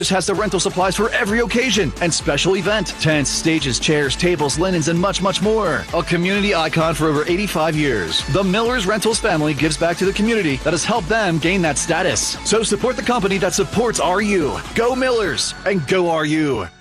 has the rental supplies for every occasion and special event. Tents, stages, chairs, tables, linens, and much, much more. A community icon for over 85 years. The Millers Rentals family gives back to the community that has helped them gain that status. So support the company that supports RU. Go Millers and go RU.